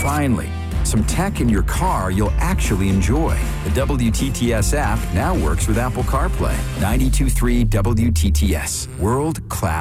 Finally, some tech in your car you'll actually enjoy. The WTTS app now works with Apple CarPlay. 92.3 WTTS. World class.